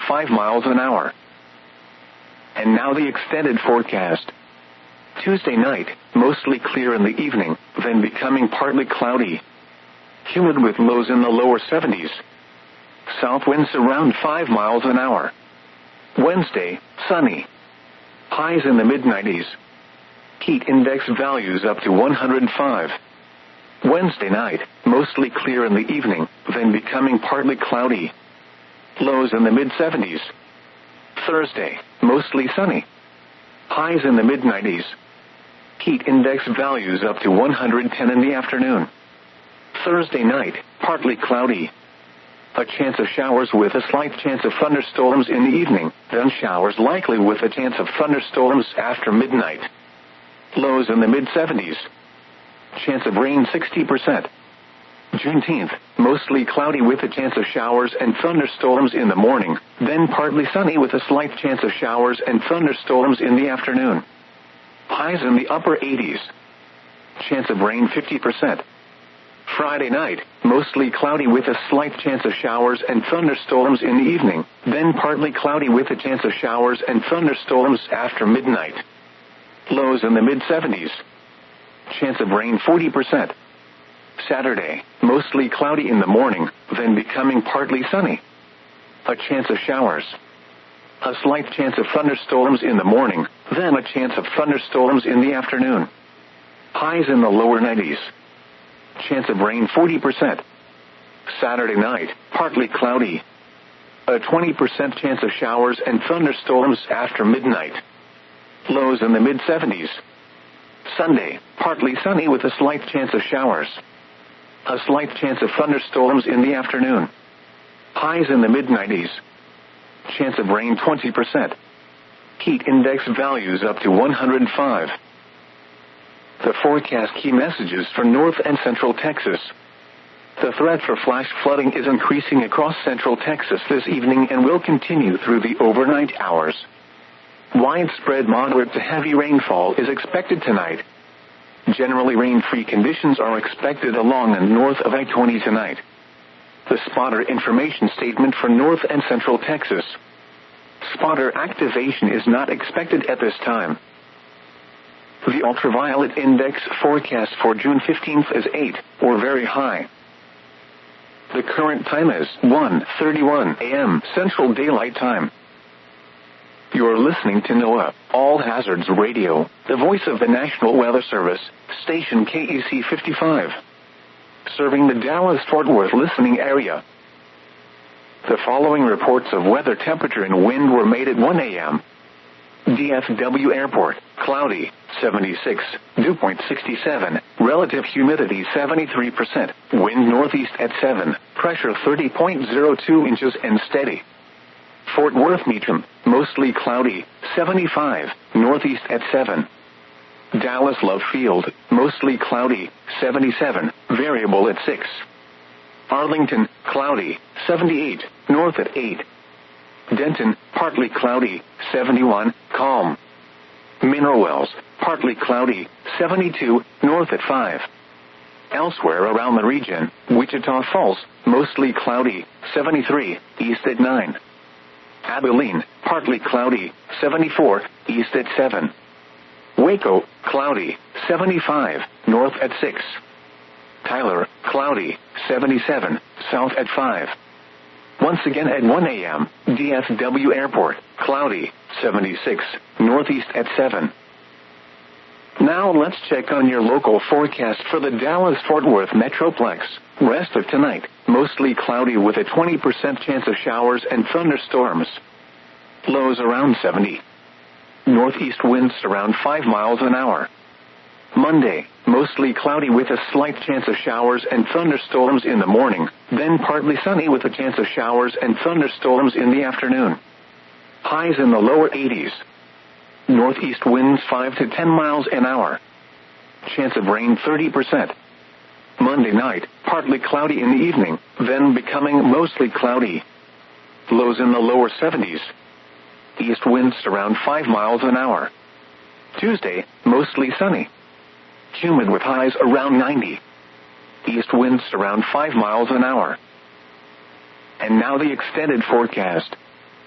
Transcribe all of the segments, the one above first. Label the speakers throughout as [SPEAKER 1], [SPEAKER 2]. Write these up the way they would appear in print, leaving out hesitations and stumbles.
[SPEAKER 1] 5 miles an hour. And now the extended forecast. Tuesday night, mostly clear in the evening, then becoming partly cloudy. Humid with lows in the lower 70s. South winds around 5 miles an hour. Wednesday, sunny. Highs in the mid-90s. Heat index values up to 105. Wednesday night, mostly clear in the evening, then becoming partly cloudy. Lows in the mid-70s. Thursday, mostly sunny. Highs in the mid-90s. Heat index values up to 110 in the afternoon. Thursday night, partly cloudy. A chance of showers with a slight chance of thunderstorms in the evening, then showers likely with a chance of thunderstorms after midnight. Lows in the mid-70s. Chance of rain 60%. Juneteenth, mostly cloudy with a chance of showers and thunderstorms in the morning, then partly sunny with a slight chance of showers and thunderstorms in the afternoon. Highs in the upper 80s. Chance of rain 50%. Friday night, mostly cloudy with a slight chance of showers and thunderstorms in the evening, then partly cloudy with a chance of showers and thunderstorms after midnight. Lows in the mid-70s. Chance of rain 40%. Saturday, mostly cloudy in the morning, then becoming partly sunny. A chance of showers. A slight chance of thunderstorms in the morning, then a chance of thunderstorms in the afternoon. Highs in the lower 90s. Chance of rain 40%. Saturday night, partly cloudy. A 20% chance of showers and thunderstorms after midnight. Lows in the mid-70s. Sunday, partly sunny with a slight chance of showers. A slight chance of thunderstorms in the afternoon. Highs in the mid-90s. Chance of rain 20%. Heat index values up to 105. The forecast key messages for North and Central Texas. The threat for flash flooding is increasing across Central Texas this evening and will continue through the overnight hours. Widespread moderate to heavy rainfall is expected tonight. Generally rain-free conditions are expected along and north of I-20 tonight. The spotter information statement for North and Central Texas. Spotter activation is not expected at this time. The ultraviolet index forecast for June 15th is 8, or very high. The current time is 1:31 a.m. Central Daylight Time. You're listening to NOAA, All Hazards Radio, the voice of the National Weather Service, station KEC 55. Serving the Dallas-Fort Worth listening area. The following reports of weather temperature and wind were made at 1 a.m. DFW Airport, cloudy, 76, dew point 67, relative humidity 73%, wind northeast at 7, pressure 30.02 inches and steady. Fort Worth Meacham, mostly cloudy, 75, northeast at 7. Dallas Love Field, mostly cloudy, 77, variable at 6. Arlington, cloudy, 78, north at 8. Denton, partly cloudy, 71, calm. Mineral Wells, partly cloudy, 72, north at 5. Elsewhere around the region, Wichita Falls, mostly cloudy, 73, east at 9. Abilene, partly cloudy, 74, east at 7. Waco, cloudy, 75, north at 6. Tyler, cloudy, 77, south at 5. Once again at 1 a.m., DFW Airport, cloudy, 76, northeast at 7. Now let's check on your local forecast for the Dallas-Fort Worth Metroplex. Rest of tonight, mostly cloudy with a 20% chance of showers and thunderstorms. Lows around 70. Northeast winds around 5 miles an hour. Monday, mostly cloudy with a slight chance of showers and thunderstorms in the morning, then partly sunny with a chance of showers and thunderstorms in the afternoon. Highs in the lower 80s. Northeast winds 5 to 10 miles an hour. Chance of rain 30%. Monday night, partly cloudy in the evening, then becoming mostly cloudy. Lows in the lower 70s. East winds around 5 miles an hour. Tuesday, mostly sunny. Humid with highs around 90. East winds around 5 miles an hour. And now the extended forecast.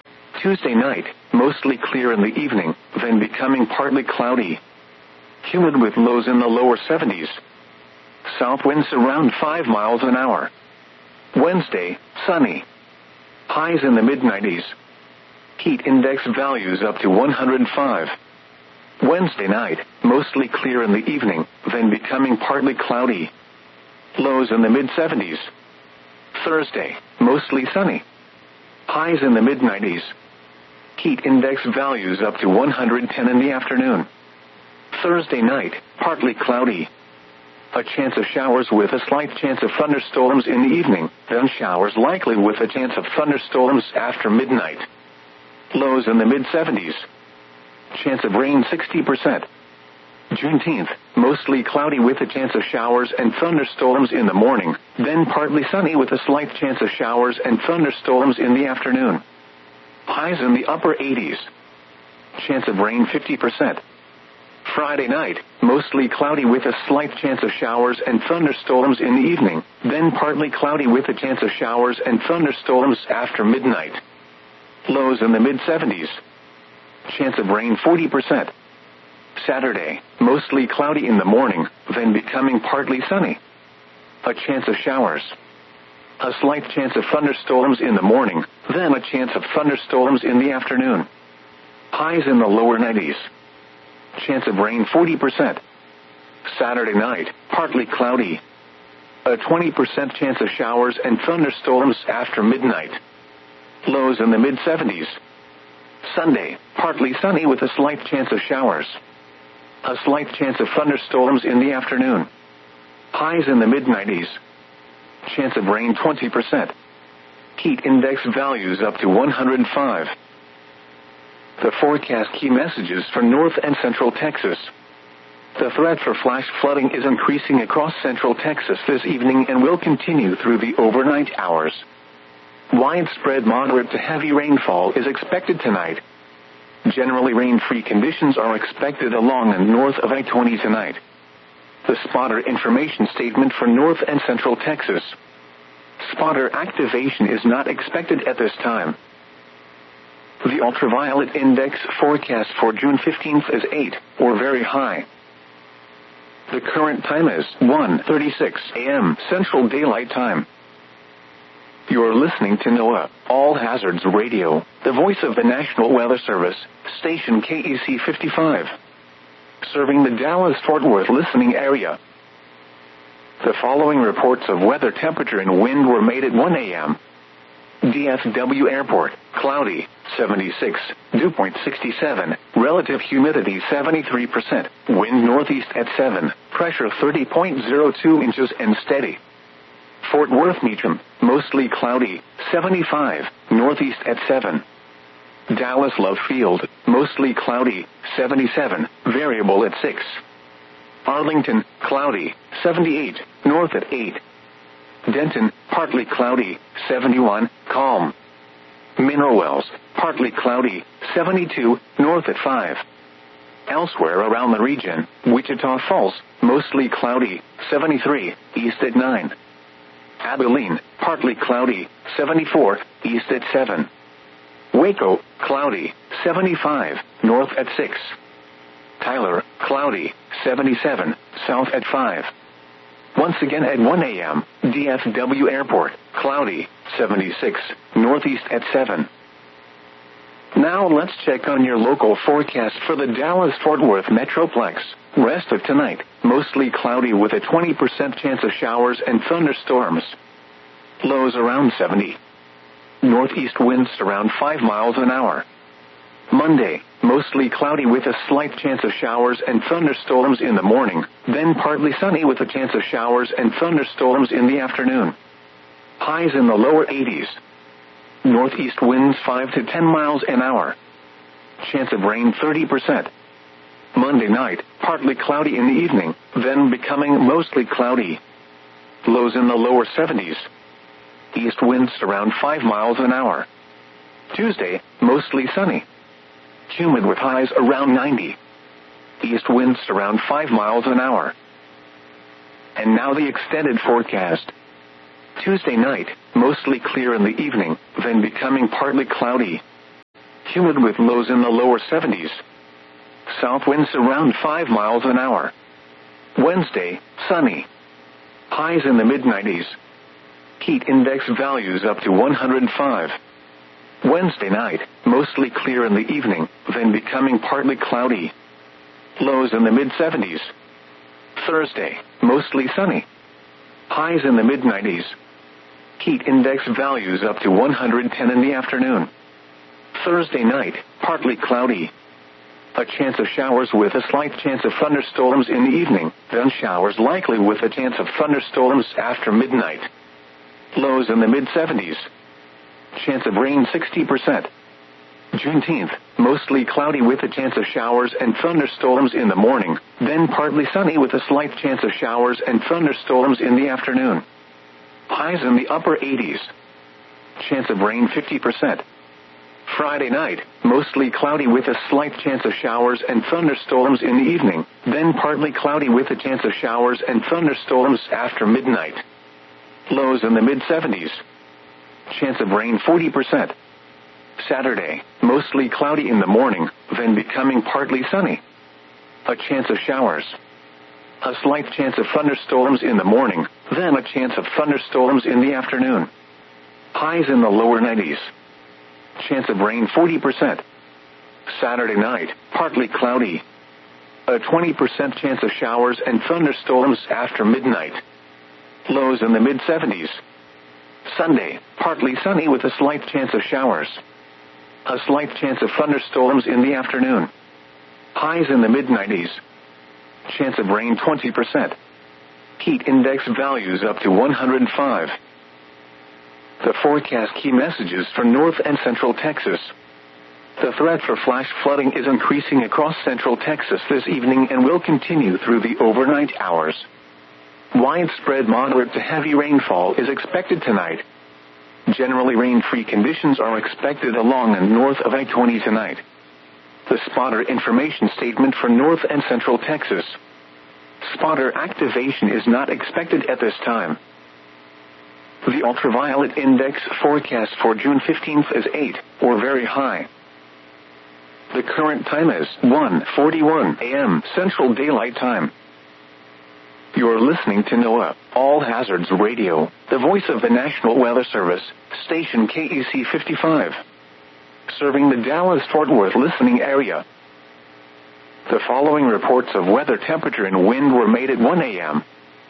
[SPEAKER 1] Tuesday night, mostly clear in the evening, then becoming partly cloudy. Humid with lows in the lower 70s. South winds around 5 miles an hour. Wednesday, sunny. Highs in the mid-90s. Heat index values up to 105. Wednesday night, mostly clear in the evening, then becoming partly cloudy. Lows in the mid-70s. Thursday, mostly sunny. Highs in the mid-90s. Heat index values up to 110 in the afternoon. Thursday night, partly cloudy. A chance of showers with a slight chance of thunderstorms in the evening, then showers likely with a chance of thunderstorms after midnight. Lows in the mid-70s. Chance of rain 60%. Juneteenth, mostly cloudy with a chance of showers and thunderstorms in the morning, then partly sunny with a slight chance of showers and thunderstorms in the afternoon. Highs in the upper 80s. Chance of rain 50%. Friday night, mostly cloudy with a slight chance of showers and thunderstorms in the evening, then partly cloudy with a chance of showers and thunderstorms after midnight. Lows in the mid-70s. Chance of rain 40%. Saturday, mostly cloudy in the morning, then becoming partly sunny. A chance of showers. A slight chance of thunderstorms in the morning, then a chance of thunderstorms in the afternoon. Highs in the lower 90s. Chance of rain 40%. Saturday night, partly cloudy. A 20% chance of showers and thunderstorms after midnight. Lows in the mid-70s. Sunday, partly sunny with a slight chance of showers. A slight chance of thunderstorms in the afternoon. Highs in the mid-90s. Chance of rain 20%. Heat index values up to 105. The forecast key messages for North and Central Texas. The threat for flash flooding is increasing across Central Texas this evening and will continue through the overnight hours. Widespread moderate to heavy rainfall is expected tonight. Generally rain-free conditions are expected along and north of I-20 tonight. The spotter information statement for North and Central Texas. Spotter activation is not expected at this time. The ultraviolet index forecast for June 15th is 8, or very high. The current time is 1:36 a.m. Central Daylight Time. You're listening to NOAA, All Hazards Radio, the voice of the National Weather Service, station KEC 55. Serving the Dallas-Fort Worth listening area. The following reports of weather temperature and wind were made at 1 a.m. DFW Airport, cloudy, 76, dew point 67, relative humidity 73%, wind northeast at 7, pressure 30.02 inches and steady. Fort Worth Meacham, mostly cloudy, 75, northeast at 7. Dallas Love Field, mostly cloudy, 77, variable at 6. Arlington, cloudy, 78, north at 8. Denton, partly cloudy, 71, calm. Mineral Wells, partly cloudy, 72, north at 5. Elsewhere around the region, Wichita Falls, mostly cloudy, 73, east at 9. Abilene, partly cloudy, 74, east at 7. Waco, cloudy, 75, north at 6. Tyler, cloudy, 77, south at 5. Once again at 1 a.m., DFW Airport, cloudy, 76, northeast at 7. Now let's check on your local forecast for the Dallas-Fort Worth Metroplex. Rest of tonight, mostly cloudy with a 20% chance of showers and thunderstorms. Lows around 70. Northeast winds around 5 miles an hour. Monday, mostly cloudy with a slight chance of showers and thunderstorms in the morning, then partly sunny with a chance of showers and thunderstorms in the afternoon. Highs in the lower 80s. Northeast winds 5 to 10 miles an hour. Chance of rain 30%. Monday night, partly cloudy in the evening, then becoming mostly cloudy. Lows in the lower 70s. East winds around 5 miles an hour. Tuesday, mostly sunny. Humid with highs around 90. East winds around 5 miles an hour. And now the extended forecast. Tuesday night, mostly clear in the evening, then becoming partly cloudy. humid with lows in the lower 70s. South winds around 5 miles an hour. Wednesday, sunny. Highs in the mid-90s. Heat index values up to 105. Wednesday night, mostly clear in the evening, then becoming partly cloudy. Lows in the mid-70s. Thursday, mostly sunny. Highs in the mid-90s. Heat index values up to 110 in the afternoon. Thursday night, partly cloudy. A chance of showers with a slight chance of thunderstorms in the evening, then showers likely with a chance of thunderstorms after midnight. Lows in the mid-70s. Chance of rain 60%. Juneteenth, mostly cloudy with a chance of showers and thunderstorms in the morning, then partly sunny with a slight chance of showers and thunderstorms in the afternoon. Highs in the upper 80s. Chance of rain 50%. Friday night, mostly cloudy with a slight chance of showers and thunderstorms in the evening, then partly cloudy with a chance of showers and thunderstorms after midnight. Lows in the mid-70s. Chance of rain 40%. Saturday, mostly cloudy in the morning, then becoming partly sunny. A chance of showers. A slight chance of thunderstorms in the morning, then a chance of thunderstorms in the afternoon. Highs in the lower 90s. Chance of rain 40%. Saturday night, partly cloudy. A 20% chance of showers and thunderstorms after midnight. Lows in the mid-70s. Sunday, partly sunny with a slight chance of showers. A slight chance of thunderstorms in the afternoon. Highs in the mid-90s. Chance of rain 20%. Heat index values up to 105. The forecast key messages for North and Central Texas. The threat for flash flooding is increasing across Central Texas this evening and will continue through the overnight hours. Widespread moderate to heavy rainfall is expected tonight. Generally rain-free conditions are expected along and north of I-20 tonight. The spotter information statement for North and Central Texas. Spotter activation is not expected at this time. The ultraviolet index forecast for June 15th is 8, or very high. The current time is 1:41 a.m. Central Daylight Time. You're listening to NOAA, All Hazards Radio, the voice of the National Weather Service, station KEC 55. Serving the Dallas-Fort Worth listening area. The following reports of weather temperature and wind were made at 1 a.m.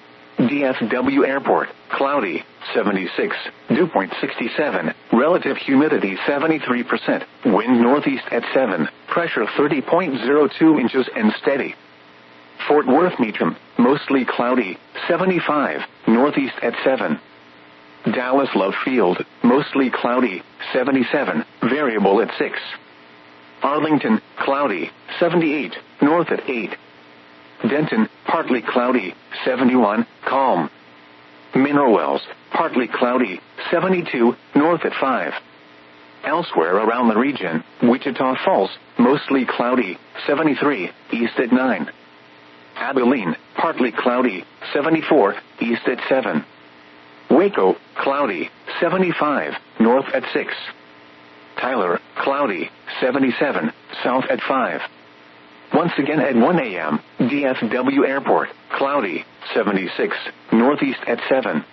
[SPEAKER 1] DFW Airport, cloudy, 76, dew point 67, relative humidity 73%, wind northeast at 7, pressure 30.02 inches and steady. Fort Worth Meacham, mostly cloudy, 75, northeast at 7. Dallas Love Field, mostly cloudy, 77, variable at 6. Arlington, cloudy, 78, north at 8. Denton, partly cloudy, 71, calm. Mineral Wells, partly cloudy, 72, north at 5. Elsewhere around the region, Wichita Falls, mostly cloudy, 73, east at 9. Abilene, partly cloudy, 74, east at 7. Waco, cloudy, 75, north at 6. Tyler, cloudy, 77, south at 5. Once again at 1 a.m., DFW Airport, cloudy, 76, northeast at 7.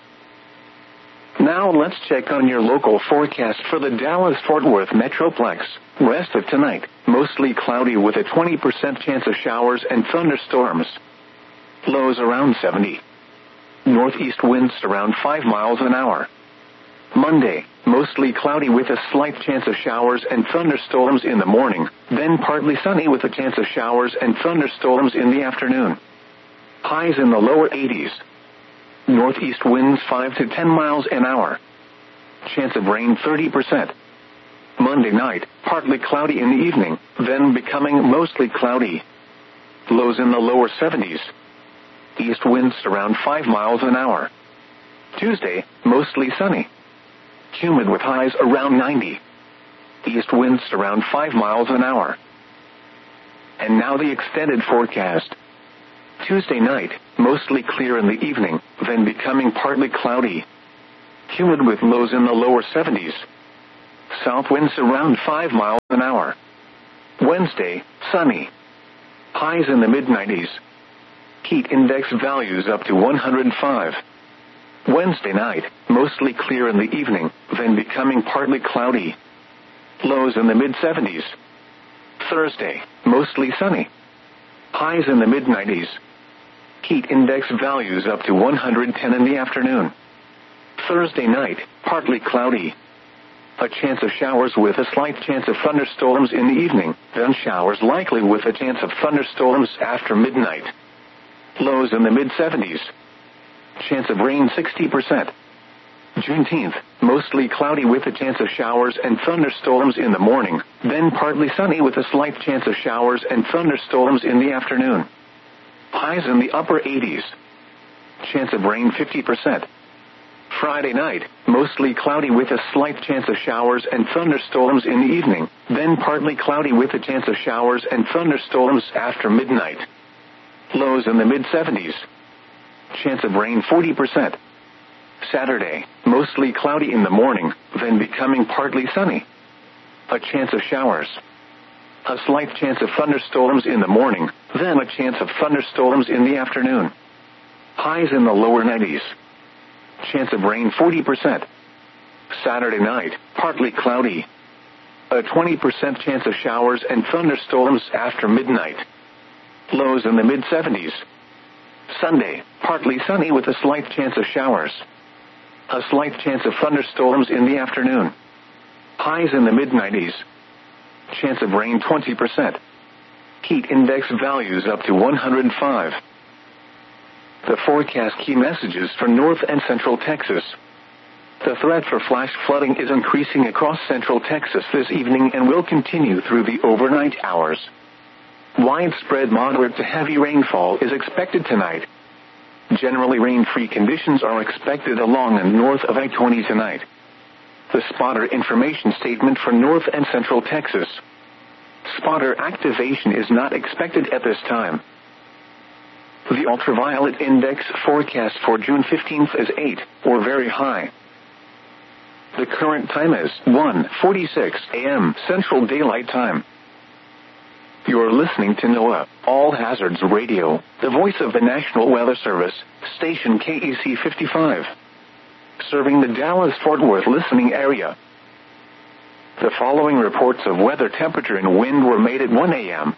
[SPEAKER 1] Now let's check on your local forecast for the Dallas-Fort Worth Metroplex. Rest of tonight, mostly cloudy with a 20% chance of showers and thunderstorms. Lows around 70. Northeast winds around 5 miles an hour. Monday, mostly cloudy with a slight chance of showers and thunderstorms in the morning, then partly sunny with a chance of showers and thunderstorms in the afternoon. Highs in the lower 80s. Northeast winds 5 to 10 miles an hour. Chance of rain 30%. Monday night, partly cloudy in the evening, then becoming mostly cloudy. Lows in the lower 70s. East winds around 5 miles an hour. Tuesday, mostly sunny. Humid with highs around 90. East winds around 5 miles an hour. And now the extended forecast. Tuesday night, mostly clear in the evening, then becoming partly cloudy. Humid with lows in the lower 70s. South winds around 5 miles an hour. an hour. Wednesday, sunny. Highs in the mid-90s. Heat index values up to 105. Wednesday night, mostly clear in the evening, then becoming partly cloudy. Lows in the mid-70s. Thursday, mostly sunny. Highs in the mid-90s. Heat index values up to 110 in the afternoon. Thursday night, partly cloudy. A chance of showers with a slight chance of thunderstorms in the evening, then showers likely with a chance of thunderstorms after midnight. Lows in the mid-70s. Chance of rain 60%. Juneteenth, mostly cloudy with a chance of showers and thunderstorms in the morning, then partly sunny with a slight chance of showers and thunderstorms in the afternoon. Highs in the upper 80s. Chance of rain 50%. Friday night, mostly cloudy with a slight chance of showers and thunderstorms in the evening, then partly cloudy with a chance of showers and thunderstorms after midnight. Lows in the mid-70s. Chance of rain 40%. Saturday, mostly cloudy in the morning, then becoming partly sunny. A chance of showers. A slight chance of thunderstorms in the morning, then a chance of thunderstorms in the afternoon. Highs in the lower 90s. Chance of rain 40%. Saturday night, partly cloudy. A 20% chance of showers and thunderstorms after midnight. Lows in the mid-70s. Sunday, partly sunny with a slight chance of showers. A slight chance of thunderstorms in the afternoon. Highs in the mid-90s. Chance of rain 20%. Heat index values up to 105. The forecast key messages for North and Central Texas. The threat for flash flooding is increasing across Central Texas this evening and will continue through the overnight hours. Widespread moderate to heavy rainfall is expected tonight. Generally rain-free conditions are expected along and north of I-20 tonight. The spotter information statement for North and Central Texas. Spotter activation is not expected at this time. The ultraviolet index forecast for June 15th is 8, or very high. The current time is 1:46 a.m. Central Daylight Time. You're listening to NOAA, All Hazards Radio, the voice of the National Weather Service, station KEC 55. Serving the Dallas-Fort Worth listening area. The following reports of weather temperature and wind were made at 1 a.m.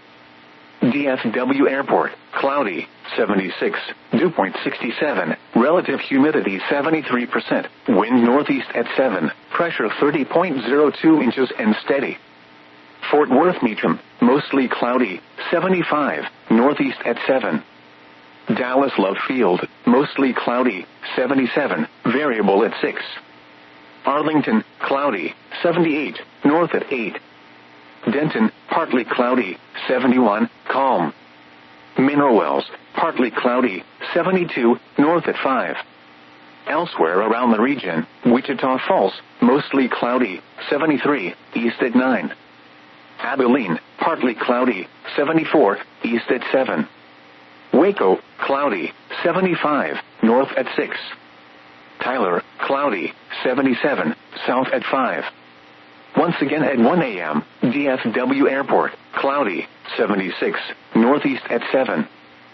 [SPEAKER 1] DFW Airport, cloudy, 76, dew point 67, relative humidity 73%, wind northeast at 7, pressure 30.02 inches and steady. Fort Worth Meacham, mostly cloudy, 75, northeast at 7. Dallas Love Field, mostly cloudy, 77, variable at 6. Arlington, cloudy, 78, north at 8. Denton, partly cloudy, 71, calm. Mineral Wells, partly cloudy, 72, north at 5. Elsewhere around the region, Wichita Falls, mostly cloudy, 73, east at 9. Abilene, partly cloudy, 74, east at 7. Waco, cloudy, 75, north at 6. Tyler, cloudy, 77, south at 5. Once again at 1 a.m., DFW Airport, cloudy, 76, northeast at 7.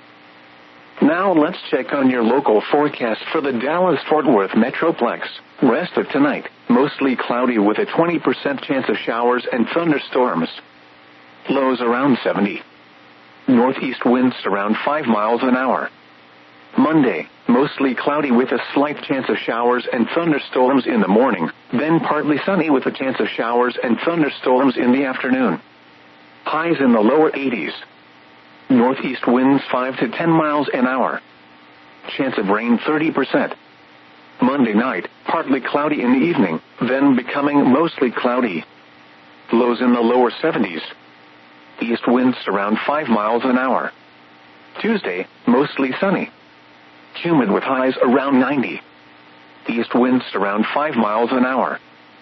[SPEAKER 1] Now let's check on your local forecast for the Dallas-Fort Worth Metroplex. Rest of tonight, mostly cloudy with a 20% chance of showers and thunderstorms. Lows around 70. Northeast winds around 5 miles an hour. Monday, mostly cloudy with a slight chance of showers and thunderstorms in the morning, then partly sunny with a chance of showers and thunderstorms in the afternoon. Highs in the lower 80s. Northeast winds 5 to 10 miles an hour. Chance of rain 30%. Monday night, partly cloudy in the evening, then becoming mostly cloudy. Lows in the lower 70s. East winds around 5 miles an hour. Tuesday, mostly sunny. Humid with highs around 90. East winds around 5 miles an hour.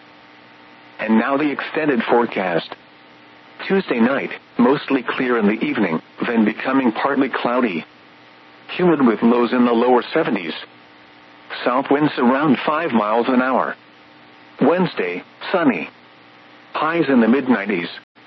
[SPEAKER 1] And now the extended forecast. Tuesday night, mostly clear in the evening, then becoming partly cloudy. Humid with lows in the lower 70s. South winds around 5 miles an hour. Wednesday, sunny. Highs in the mid-90s.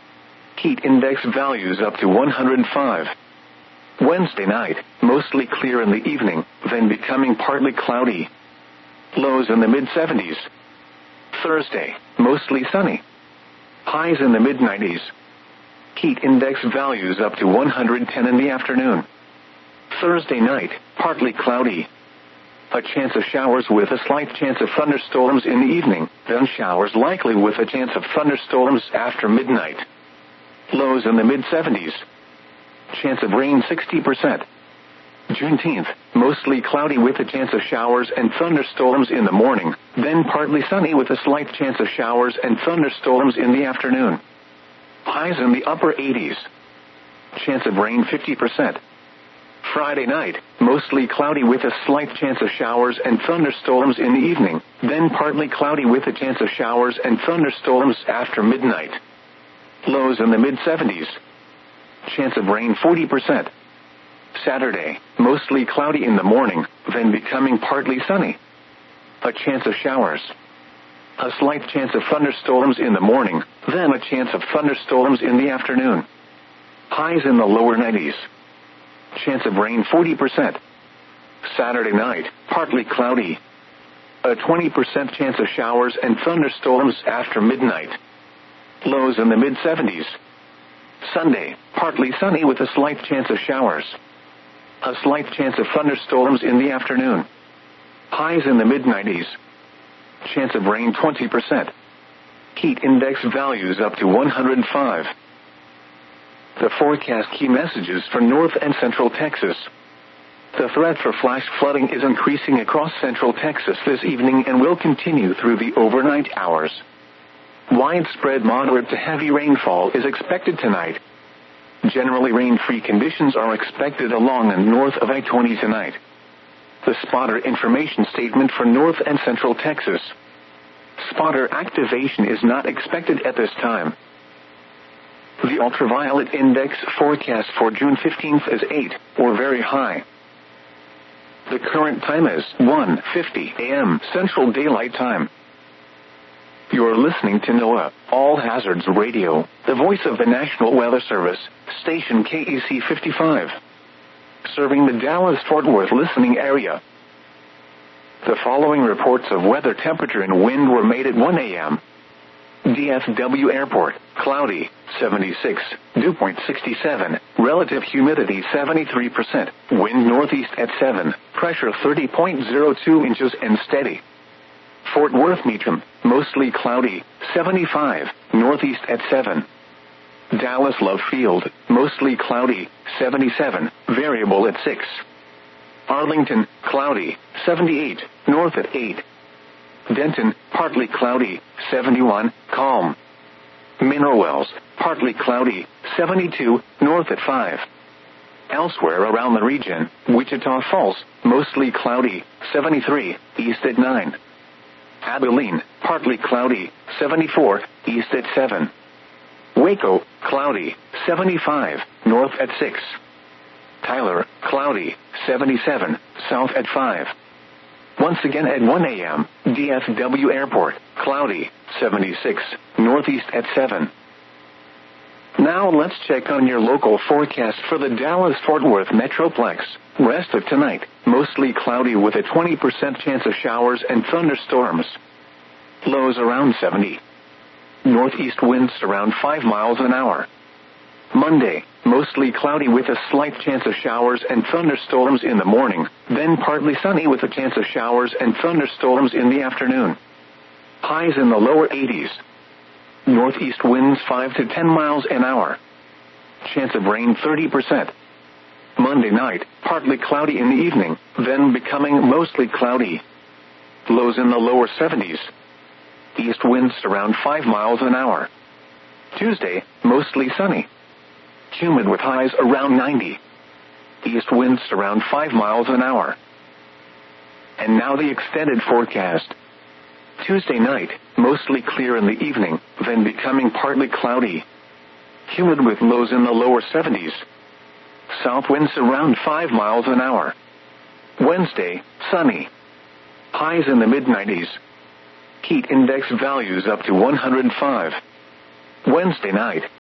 [SPEAKER 1] Heat index values up to 105. Wednesday night, mostly clear in the evening, then becoming partly cloudy. Lows in the mid-70s. Thursday, mostly sunny. Highs in the mid-90s. Heat index values up to 110 in the afternoon. Thursday night, partly cloudy. A chance of showers with a slight chance of thunderstorms in the evening, then showers likely with a chance of thunderstorms after midnight. Lows in the mid-70s. Chance of rain 60%. Juneteenth, mostly cloudy with a chance of showers and thunderstorms in the morning, then partly sunny with a slight chance of showers and thunderstorms in the afternoon. Highs in the upper 80s. Chance of rain 50%. Friday night, mostly cloudy with a slight chance of showers and thunderstorms in the evening, then partly cloudy with a chance of showers and thunderstorms after midnight. Lows in the mid-70s. Chance of rain 40%. Saturday, mostly cloudy in the morning, then becoming partly sunny. A chance of showers. A slight chance of thunderstorms in the morning, then a chance of thunderstorms in the afternoon. Highs in the lower 90s. Chance of rain 40%. Saturday night, partly cloudy. A 20% chance of showers and thunderstorms after midnight. Lows in the mid-70s. Sunday, partly sunny with a slight chance of showers. A slight chance of thunderstorms in the afternoon. Highs in the mid-90s. Chance of rain 20%. Heat index values up to 105. The forecast key messages for North and Central Texas. The threat for flash flooding is increasing across Central Texas this evening and will continue through the overnight hours. Widespread moderate to heavy rainfall is expected tonight. Generally rain-free conditions are expected along and north of I-20 tonight. The spotter information statement for North and Central Texas. Spotter activation is not expected at this time. The ultraviolet index forecast for June 15th is 8, or very high. The current time is 1:50 a.m. Central Daylight Time. You're listening to NOAA, All Hazards Radio, the voice of the National Weather Service, station KEC 55. Serving the Dallas-Fort Worth listening area. The following reports of weather temperature and wind were made at 1 a.m. DFW Airport, cloudy, 76, dew point 67, relative humidity 73%, wind northeast at 7, pressure 30.02 inches and steady. Fort Worth Meacham, mostly cloudy, 75, northeast at 7. Dallas Love Field, mostly cloudy, 77, variable at 6. Arlington, cloudy, 78, north at 8. Denton, partly cloudy, 71, calm. Mineral Wells, partly cloudy, 72, north at 5. Elsewhere around the region, Wichita Falls, mostly cloudy, 73, east at 9. Abilene, partly cloudy, 74, east at 7. Waco, cloudy, 75, north at 6. Tyler, cloudy, 77, south at 5. Once again at 1 a.m., DFW Airport, cloudy, 76, northeast at 7. Now let's check on your local forecast for the Dallas-Fort Worth Metroplex. Rest of tonight, mostly cloudy with a 20% chance of showers and thunderstorms. Lows around 70. Northeast winds around 5 miles an hour. Monday, mostly cloudy with a slight chance of showers and thunderstorms in the morning, then partly sunny with a chance of showers and thunderstorms in the afternoon. Highs in the lower 80s. Northeast winds 5 to 10 miles an hour. Chance of rain 30%. Monday night, partly cloudy in the evening, then becoming mostly cloudy. Lows in the lower 70s. East winds around 5 miles an hour. Tuesday, mostly sunny. Humid with highs around 90. East winds around 5 miles an hour. And now the extended forecast. Tuesday night, mostly clear in the evening, then becoming partly cloudy. Humid with lows in the lower 70s. South winds around 5 miles an hour. Wednesday, sunny. Highs in the mid-90s. Heat index values up to 105. Wednesday night,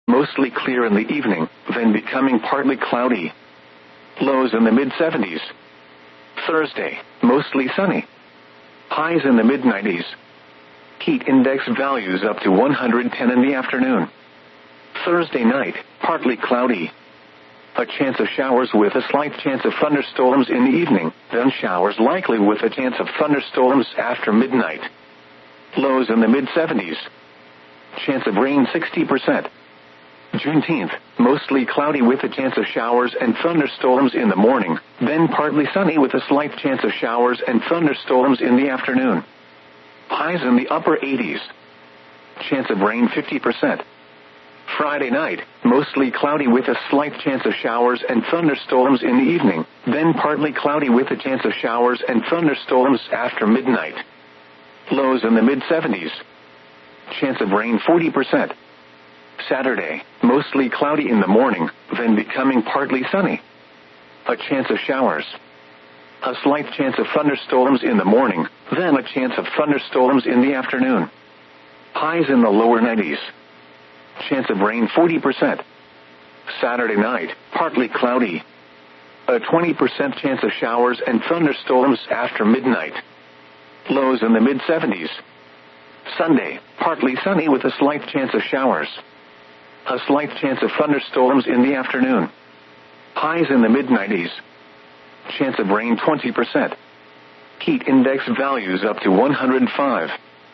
[SPEAKER 1] mostly clear in the evening, then becoming partly cloudy. Lows in the mid-70s. Thursday, mostly sunny. Highs in the mid-90s. Heat index values up to 110 in the afternoon. Thursday night, partly cloudy. A chance of showers with a slight chance of thunderstorms in the evening, then showers likely with a chance of thunderstorms after midnight. Lows in the mid-70s. Chance of rain 60%. Juneteenth, mostly cloudy with a chance of showers and thunderstorms in the morning, then partly sunny with a slight chance of showers and thunderstorms in the afternoon. Highs in the upper 80s. Chance of rain 50%. Friday night, mostly cloudy with a slight chance of showers and thunderstorms in the evening, then partly cloudy with a chance of showers and thunderstorms after midnight. Lows in the mid-70s. Chance of rain 40%. Saturday, mostly cloudy in the morning, then becoming partly sunny. A chance of showers. A slight chance of thunderstorms in the morning, then a chance of thunderstorms in the afternoon. Highs in the lower 90s. Chance of rain 40%. Saturday night, partly cloudy. A 20% chance of showers and thunderstorms after midnight. Lows in the mid-70s. Sunday, partly sunny with a slight chance of showers. A slight chance of thunderstorms in the afternoon. Highs in the mid-90s. Chance of rain 20%. Heat index values up to 105.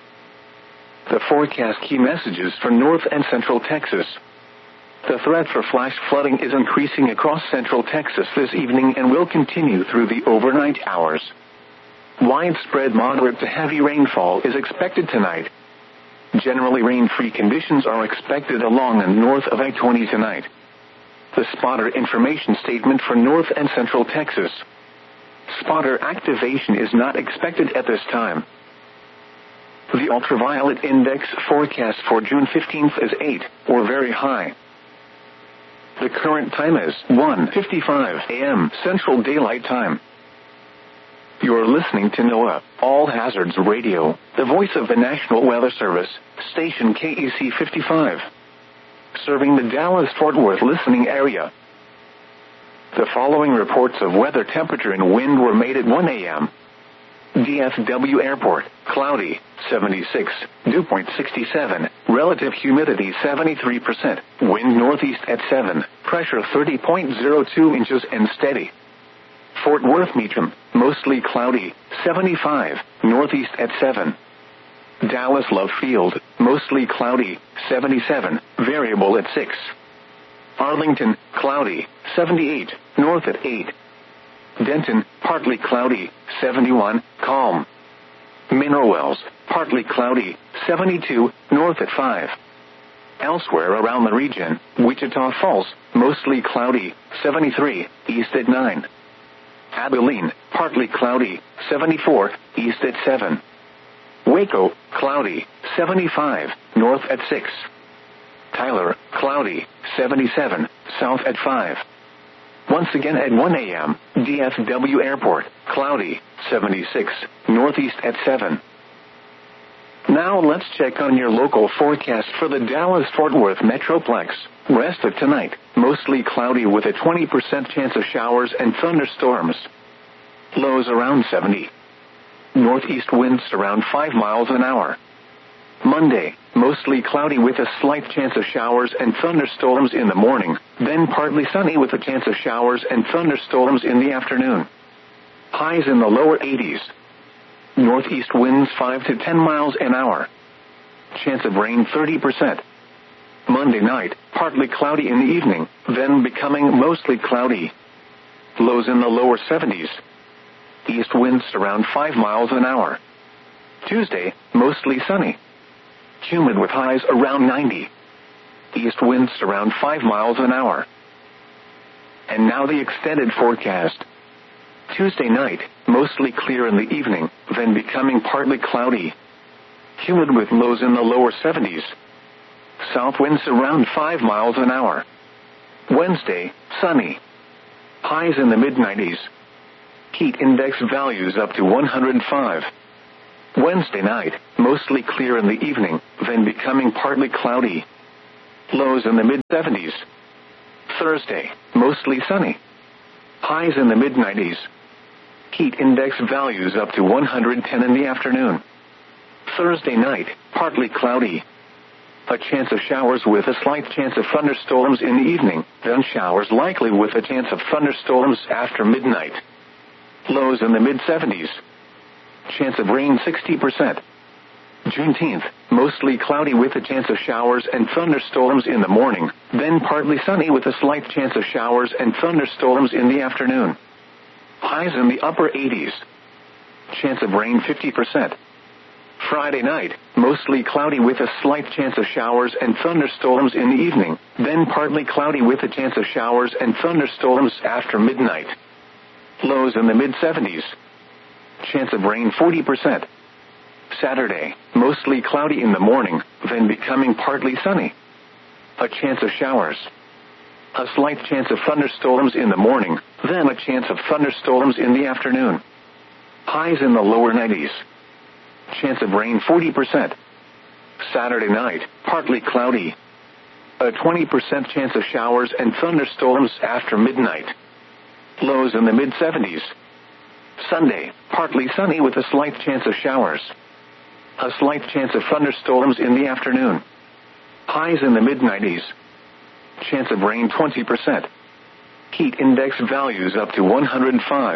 [SPEAKER 1] The forecast key messages for North and Central Texas. The threat for flash flooding is increasing across Central Texas this evening and will continue through the overnight hours. Widespread moderate to heavy rainfall is expected tonight. Generally rain-free conditions are expected along and north of I-20 tonight. The spotter information statement for North and Central Texas. Spotter activation is not expected at this time. The ultraviolet index forecast for June 15th is 8, or very high. The current time is 1:55 a.m. Central Daylight Time. You're listening to NOAA, All Hazards Radio, the voice of the National Weather Service, station KEC 55. Serving the Dallas-Fort Worth listening area. The following reports of weather temperature and wind were made at 1 a.m. DFW Airport, cloudy, 76, dew point 67, relative humidity 73%, wind northeast at 7, pressure 30.02 inches and steady. Fort Worth Meacham, mostly cloudy, 75, northeast at 7. Dallas Love Field, mostly cloudy, 77, variable at 6. Arlington, cloudy, 78, north at 8. Denton, partly cloudy, 71, calm. Mineral Wells, partly cloudy, 72, north at 5. Elsewhere around the region, Wichita Falls, mostly cloudy, 73, east at 9. Abilene, partly cloudy, 74, east at 7. Waco, cloudy, 75, north at 6. Tyler, cloudy, 77, south at 5. Once again at 1 a.m., DFW Airport, cloudy, 76, northeast at 7. Now let's check on your local forecast for the Dallas-Fort Worth Metroplex. Rest of tonight, mostly cloudy with a 20% chance of showers and thunderstorms. Lows around 70. Northeast winds around 5 miles an hour. Monday, mostly cloudy with a slight chance of showers and thunderstorms in the morning, then partly sunny with a chance of showers and thunderstorms in the afternoon. Highs in the lower 80s. Northeast winds 5 to 10 miles an hour. Chance of rain 30%. Monday night, partly cloudy in the evening, then becoming mostly cloudy. Lows in the lower 70s. East winds around 5 miles an hour. Tuesday, mostly sunny. Humid with highs around 90. East winds around 5 miles an hour. And now the extended forecast. Tuesday night, mostly clear in the evening, then becoming partly cloudy. Humid with lows in the lower 70s. South winds around 5 miles an hour. Wednesday, sunny. Highs in the mid-90s. Heat index values up to 105. Wednesday night, mostly clear in the evening, then becoming partly cloudy. Lows in the mid-70s. Thursday, mostly sunny. Highs in the mid-90s. Heat index values up to 110 in the afternoon. Thursday night, partly cloudy. A chance of showers with a slight chance of thunderstorms in the evening, then showers likely with a chance of thunderstorms after midnight. Lows in the mid-70s. Chance of rain 60%. Juneteenth, mostly cloudy with a chance of showers and thunderstorms in the morning, then partly sunny with a slight chance of showers and thunderstorms in the afternoon. Highs in the upper 80s. Chance of rain 50%. Friday night, mostly cloudy with a slight chance of showers and thunderstorms in the evening, then partly cloudy with a chance of showers and thunderstorms after midnight. Lows in the mid-70s. Chance of rain 40%. Saturday, mostly cloudy in the morning, then becoming partly sunny. A chance of showers. A slight chance of thunderstorms in the morning, then a chance of thunderstorms in the afternoon. Highs in the lower 90s. Chance of rain 40%. Saturday night, partly cloudy. A 20% chance of showers and thunderstorms after midnight. Lows in the mid-70s. Sunday, partly sunny with a slight chance of showers. A slight chance of thunderstorms in the afternoon. Highs in the mid-90s. Chance of rain 20%. Heat index values up to 105.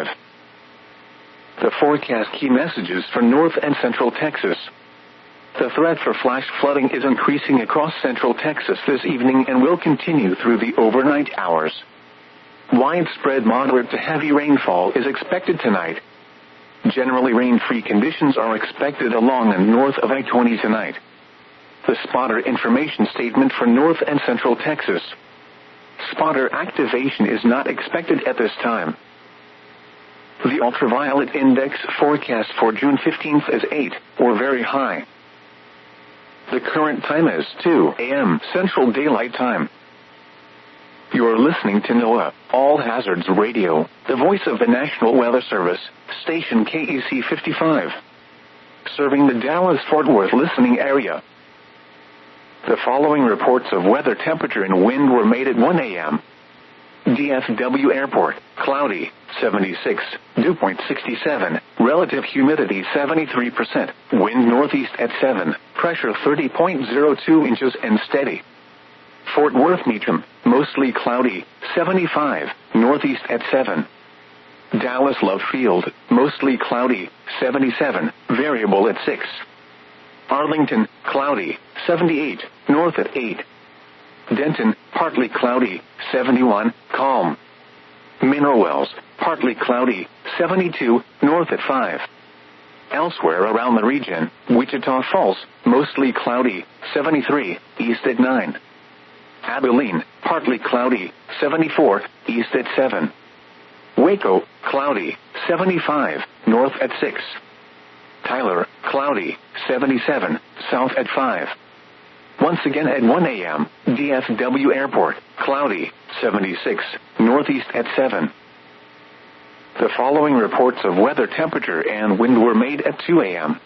[SPEAKER 1] The forecast key messages for North and Central Texas. The threat for flash flooding is increasing across Central Texas this evening and will continue through the overnight hours. Widespread moderate to heavy rainfall is expected tonight. Generally rain-free conditions are expected along and north of I-20 tonight. The spotter information statement for North and Central Texas. Spotter activation is not expected at this time. The ultraviolet index forecast for June 15th is 8, or very high. The current time is 2 a.m. Central Daylight Time. You're listening to NOAA, All Hazards Radio, the voice of the National Weather Service, station KEC 55. Serving the Dallas-Fort Worth listening area. The following reports of weather, temperature, and wind were made at 1 a.m. DFW Airport, cloudy, 76, dew point 67, relative humidity 73%, wind northeast at 7, pressure 30.02 inches and steady. Fort Worth Meacham, mostly cloudy, 75, northeast at 7. Dallas Love Field, mostly cloudy, 77, variable at 6. Arlington, cloudy, 78, north at 8. Denton, partly cloudy, 71, calm. Mineral Wells, partly cloudy, 72, north at 5. Elsewhere around the region, Wichita Falls, mostly cloudy, 73, east at 9. Abilene, partly cloudy, 74, east at 7. Waco, cloudy, 75, north at 6. Tyler, cloudy, 77, south at 5. Once again at 1 a.m., DFW Airport, cloudy, 76, northeast at 7. The following reports of weather, temperature, and wind were made at 2 a.m.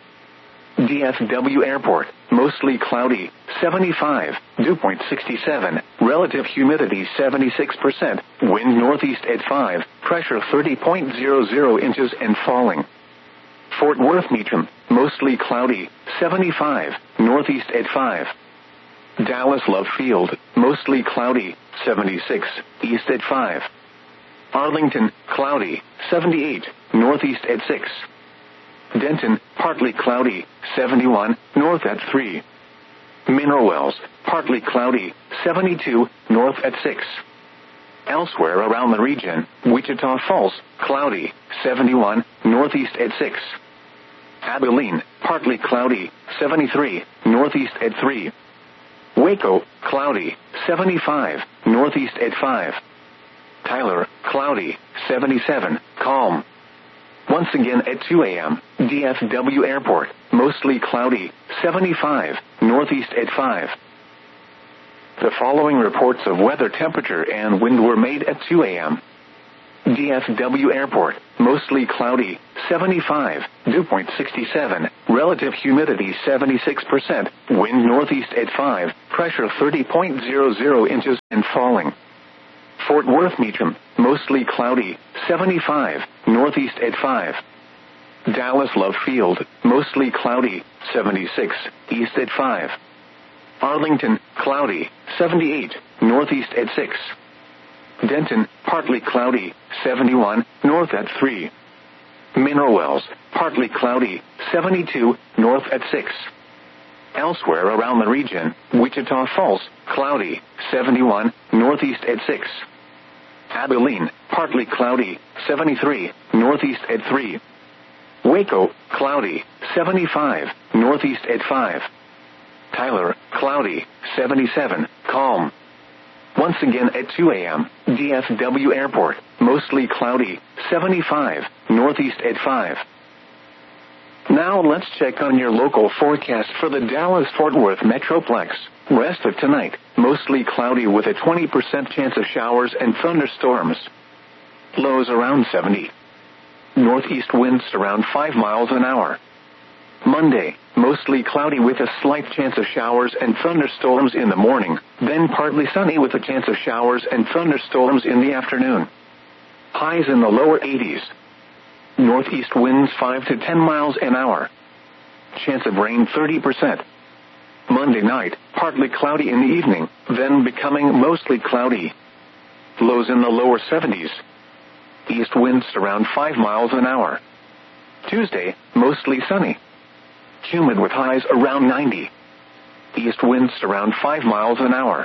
[SPEAKER 1] DFW Airport, mostly cloudy, 75, dew point 67, relative humidity 76%, wind northeast at 5, pressure 30.00 inches and falling. Fort Worth Meacham, mostly cloudy, 75, northeast at 5. Dallas Love Field, mostly cloudy, 76, east at 5. Arlington, cloudy, 78, northeast at 6. Denton, partly cloudy, 71, north at 3. Mineral Wells, partly cloudy, 72, north at 6. Elsewhere around the region, Wichita Falls, cloudy, 71, northeast at 6. Abilene, partly cloudy, 73, northeast at 3. Waco, cloudy, 75, northeast at 5. Tyler, cloudy, 77, calm. Once again at 2 a.m., DFW Airport, mostly cloudy, 75, northeast at 5. The following reports of weather, temperature, and wind were made at 2 a.m. DFW Airport, mostly cloudy, 75, dew point 67, relative humidity 76%, wind northeast at 5, pressure 30.00 inches and falling. Fort Worth Meacham, mostly cloudy, 75, northeast at 5. Dallas Love Field, mostly cloudy, 76, east at 5. Arlington, cloudy, 78, northeast at 6. Denton, partly cloudy, 71, north at 3. Mineral Wells, partly cloudy, 72, north at 6. Elsewhere around the region, Wichita Falls, cloudy, 71, northeast at 6. Abilene, partly cloudy, 73, northeast at 3. Waco, cloudy, 75, northeast at 5. Tyler, cloudy, 77, calm. Once again at 2 a.m., DFW Airport, mostly cloudy, 75, northeast at 5. Now let's check on your local forecast for the Dallas-Fort Worth Metroplex. Rest of tonight, mostly cloudy with a 20% chance of showers and thunderstorms. Lows around 70. Northeast winds around 5 miles an hour. Monday, mostly cloudy with a slight chance of showers and thunderstorms in the morning, then partly sunny with a chance of showers and thunderstorms in the afternoon. Highs in the lower 80s. Northeast winds 5 to 10 miles an hour. Chance of rain 30%. Monday night, partly cloudy in the evening, then becoming mostly cloudy. Lows in the lower 70s. East winds around 5 miles an hour. Tuesday, mostly sunny. Humid with highs around 90. East winds around 5 miles an hour.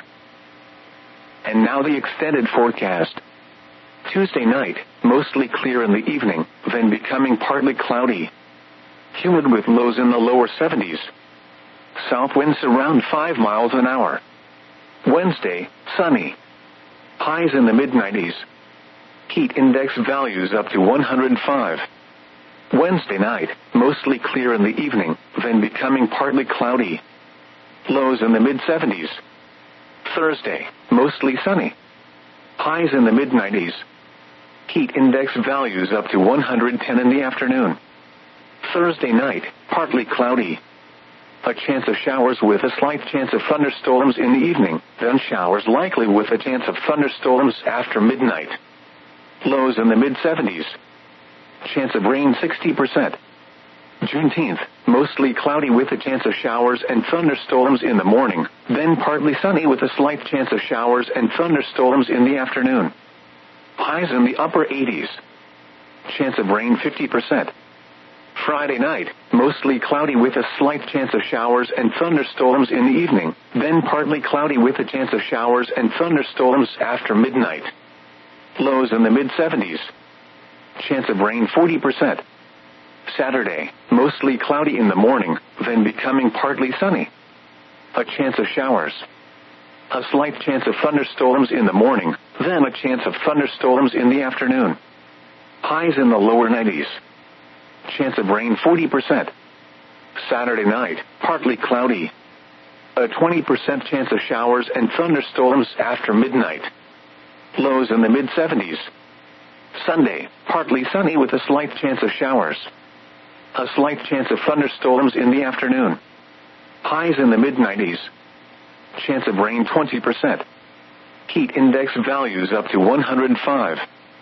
[SPEAKER 1] And now the extended forecast. Tuesday night, mostly clear in the evening, then becoming partly cloudy. Humid with lows in the lower 70s. South winds around 5 miles an hour. Wednesday, sunny. Highs in the mid-90s. Heat index values up to 105. Wednesday night, mostly clear in the evening, then becoming partly cloudy. Lows in the mid-70s. Thursday, mostly sunny. Highs in the mid-90s. Heat index values up to 110 in the afternoon. Thursday night, partly cloudy. A chance of showers with a slight chance of thunderstorms in the evening, then showers likely with a chance of thunderstorms after midnight. Lows in the mid-70s. Chance of rain 60%. Juneteenth, mostly cloudy with a chance of showers and thunderstorms in the morning, then partly sunny with a slight chance of showers and thunderstorms in the afternoon. Highs in the upper 80s. Chance of rain 50%. Friday night, mostly cloudy with a slight chance of showers and thunderstorms in the evening, then partly cloudy with a chance of showers and thunderstorms after midnight. Lows in the mid-70s. Chance of rain 40%. Saturday, mostly cloudy in the morning, then becoming partly sunny. A chance of showers. A slight chance of thunderstorms in the morning, then a chance of thunderstorms in the afternoon. Highs in the lower 90s. Chance of rain 40%. Saturday night, partly cloudy. A 20% chance of showers and thunderstorms after midnight. Lows in the mid-70s. Sunday, partly sunny with a slight chance of showers. A slight chance of thunderstorms in the afternoon. Highs in the mid-90s. Chance of rain 20%. Heat index values up to 105.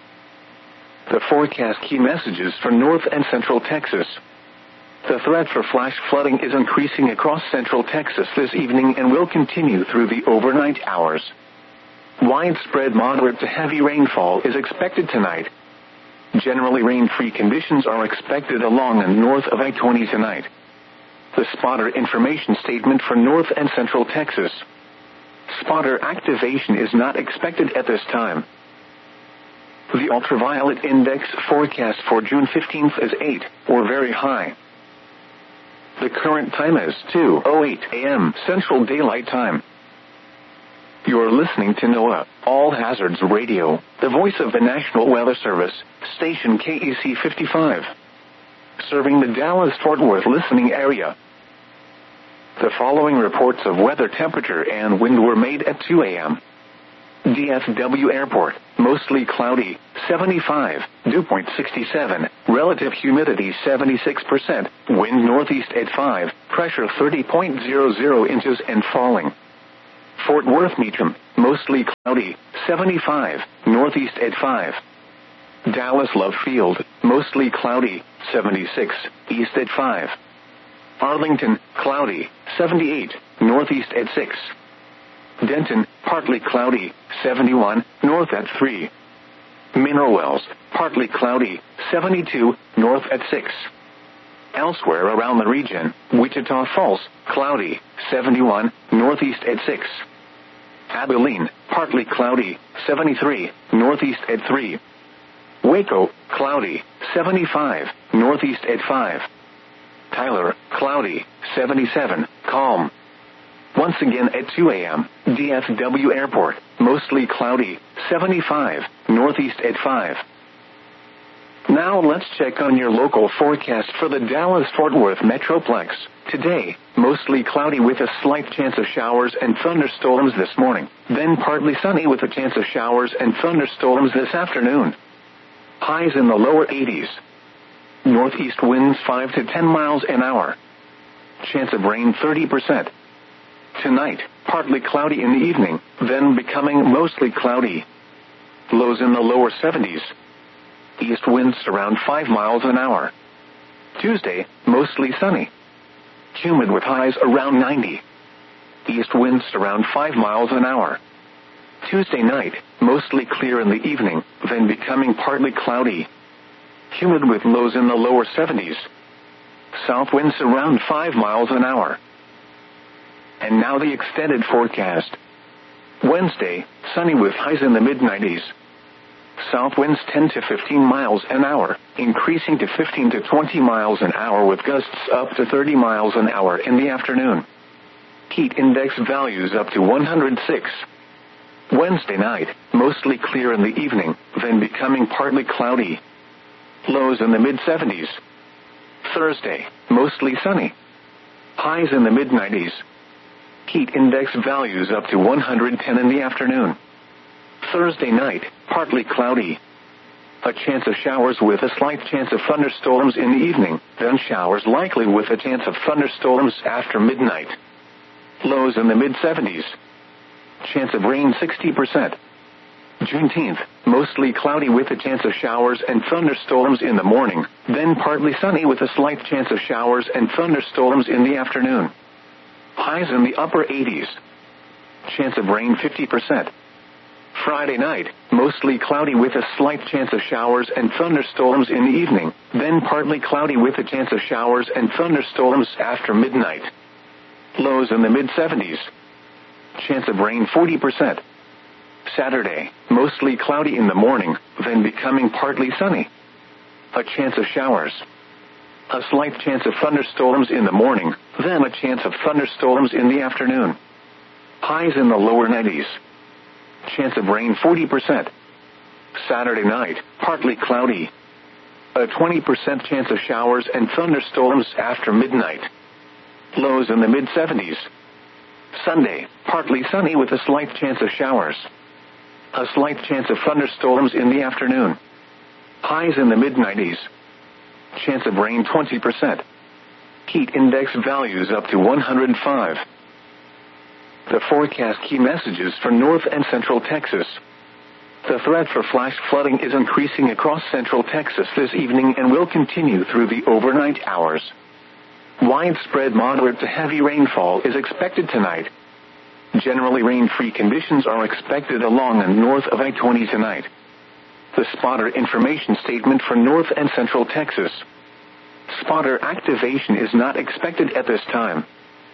[SPEAKER 1] The forecast key messages for North and Central Texas. The threat for flash flooding is increasing across Central Texas this evening and will continue through the overnight hours. Widespread moderate to heavy rainfall is expected tonight. Generally rain-free conditions are expected along and north of I-20 tonight. The spotter information statement for North and Central Texas. Spotter activation is not expected at this time. The ultraviolet index forecast for June 15th is 8, or very high. The current time is 2:08 a.m. Central Daylight Time. You're listening to NOAA, All Hazards Radio, the voice of the National Weather Service, station KEC 55. Serving the Dallas-Fort Worth listening area. The following reports of weather temperature and wind were made at 2 a.m. DFW Airport, mostly cloudy, 75, dew point 67, relative humidity 76%, wind northeast at 5, pressure 30.00 inches and falling. Fort Worth Meacham, mostly cloudy, 75, northeast at 5. Dallas Love Field, mostly cloudy, 76, east at 5. Arlington, cloudy, 78, northeast at 6. Denton, partly cloudy, 71, north at 3. Mineral Wells, partly cloudy, 72, north at 6. Elsewhere around the region, Wichita Falls, cloudy, 71, northeast at 6. Abilene, partly cloudy, 73, northeast at 3. Waco, cloudy, 75, northeast at 5. Tyler, cloudy, 77, calm. Once again at 2 a.m., DFW Airport, mostly cloudy, 75, northeast at 5. Now let's check on your local forecast for the Dallas-Fort Worth Metroplex. Today, mostly cloudy with a slight chance of showers and thunderstorms this morning, then partly sunny with a chance of showers and thunderstorms this afternoon. Highs in the lower 80s. Northeast winds 5 to 10 miles an hour. Chance of rain 30%. Tonight, partly cloudy in the evening, then becoming mostly cloudy. Lows in the lower 70s. East winds around 5 miles an hour. Tuesday, mostly sunny. Humid with highs around 90. East winds around 5 miles an hour. Tuesday night, mostly clear in the evening, then becoming partly cloudy. Humid with lows in the lower 70s. South winds around 5 miles an hour. And now the extended forecast. Wednesday, sunny with highs in the mid-90s. South winds 10 to 15 miles an hour, increasing to 15 to 20 miles an hour with gusts up to 30 miles an hour in the afternoon. Heat index values up to 106. Wednesday night, mostly clear in the evening, then becoming partly cloudy. Lows in the mid-70s. Thursday, mostly sunny. Highs in the mid-90s. Heat index values up to 110 in the afternoon. Thursday night, partly cloudy. A chance of showers with a slight chance of thunderstorms in the evening, then showers likely with a chance of thunderstorms after midnight. Lows in the mid-70s. Chance of rain 60%. Juneteenth, mostly cloudy with a chance of showers and thunderstorms in the morning, then partly sunny with a slight chance of showers and thunderstorms in the afternoon. Highs in the upper 80s. Chance of rain 50%. Friday night, mostly cloudy with a slight chance of showers and thunderstorms in the evening, then partly cloudy with a chance of showers and thunderstorms after midnight. Lows in the mid-70s. Chance of rain 40%. Saturday, mostly cloudy in the morning, then becoming partly sunny. A chance of showers. A slight chance of thunderstorms in the morning, then a chance of thunderstorms in the afternoon. Highs in the lower 90s. Chance of rain 40%. Saturday night, partly cloudy. A 20% chance of showers and thunderstorms after midnight. Lows in the mid-70s. Sunday, partly sunny with a slight chance of showers. A slight chance of thunderstorms in the afternoon. Highs in the mid-90s. Chance of rain 20%. Heat index values up to 105. The forecast key messages for North and Central Texas. The threat for flash flooding is increasing across Central Texas this evening and will continue through the overnight hours. Widespread moderate to heavy rainfall is expected tonight. Generally rain-free conditions are expected along and north of I-20 tonight. The spotter information statement for North and Central Texas. Spotter activation is not expected at this time.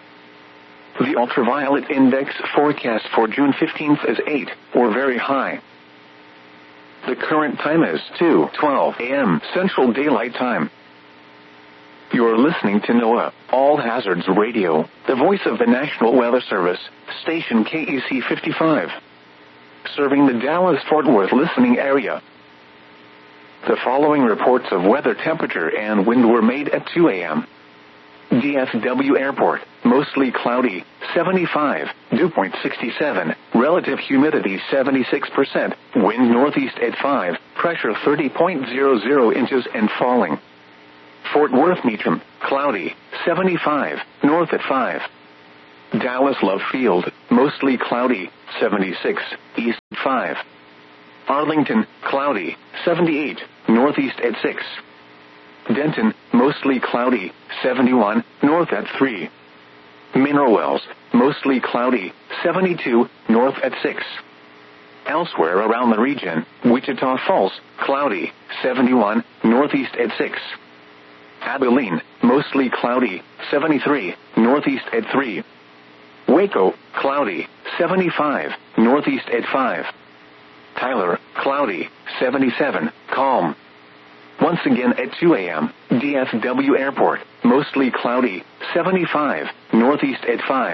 [SPEAKER 1] The ultraviolet index forecast for June 15th is 8, or very high. The current time is 2:12 a.m. Central Daylight Time. You're listening to NOAA, All Hazards Radio, the voice of the National Weather Service, station KEC 55. Serving the Dallas-Fort Worth listening area. The following reports of weather temperature and wind were made at 2 a.m. DFW Airport, mostly cloudy, 75, dew point 67, relative humidity 76%, wind northeast at 5, pressure 30.00 inches and falling. Fort Worth Meacham, cloudy, 75, north at 5. Dallas Love Field, mostly cloudy, 76, east at 5. Arlington, cloudy, 78, northeast at 6. Denton, mostly cloudy, 71, north at 3. Mineral Wells, mostly cloudy, 72, north at 6. Elsewhere around the region, Wichita Falls, cloudy, 71, northeast at 6. Abilene, mostly cloudy, 73, northeast at 3. Waco, cloudy, 75, northeast at 5. Tyler, cloudy, 77, calm. Once again at 2 a.m., DFW Airport, mostly cloudy, 75, northeast at 5.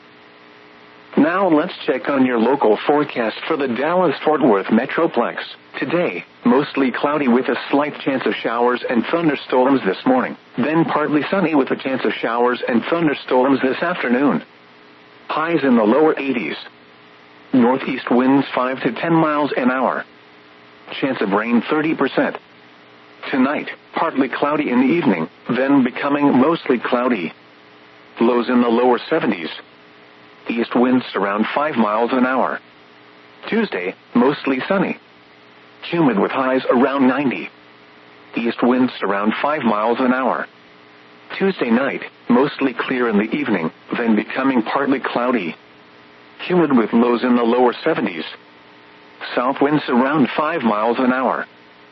[SPEAKER 1] Now let's check on your local forecast for the Dallas-Fort Worth Metroplex. Today, mostly cloudy with a slight chance of showers and thunderstorms this morning, then partly sunny with a chance of showers and thunderstorms this afternoon. Highs in the lower 80s. Northeast winds 5 to 10 miles an hour. Chance of rain 30%. Tonight, partly cloudy in the evening, then becoming mostly cloudy. Lows in the lower 70s. East winds around 5 miles an hour. Tuesday, mostly sunny. Humid with highs around 90. East winds around 5 miles an hour. Tuesday night, mostly clear in the evening, then becoming partly cloudy. Humid with lows in the lower 70s. South winds around 5 miles an hour.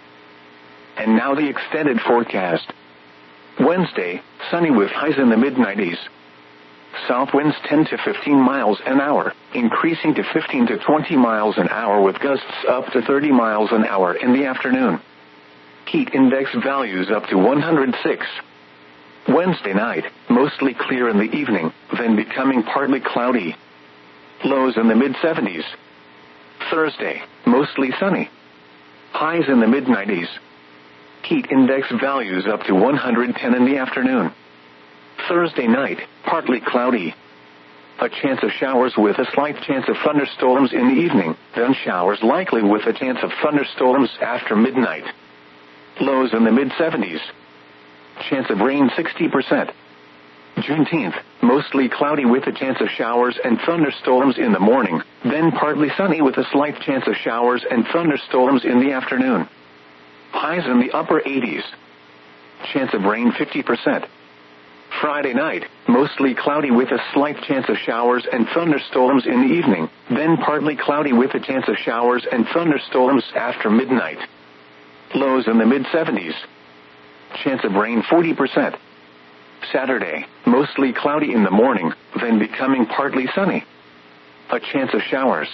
[SPEAKER 1] And now the extended forecast. Wednesday, sunny with highs in the mid-90s. South winds 10 to 15 miles an hour, increasing to 15 to 20 miles an hour with gusts up to 30 miles an hour in the afternoon. Heat index values up to 106. Wednesday night, mostly clear in the evening, then becoming partly cloudy. Lows in the mid-70s. Thursday, mostly sunny. Highs in the mid-90s. Heat index values up to 110 in the afternoon. Thursday night, partly cloudy. A chance of showers with a slight chance of thunderstorms in the evening, then showers likely with a chance of thunderstorms after midnight. Lows in the mid-70s. Chance of rain 60%. Juneteenth, mostly cloudy with a chance of showers and thunderstorms in the morning, then partly sunny with a slight chance of showers and thunderstorms in the afternoon. Highs in the upper 80s. Chance of rain 50%. Friday night, mostly cloudy with a slight chance of showers and thunderstorms in the evening, then partly cloudy with a chance of showers and thunderstorms after midnight. Lows in the mid-70s. Chance of rain 40%. Saturday, mostly cloudy in the morning, then becoming partly sunny. A chance of showers.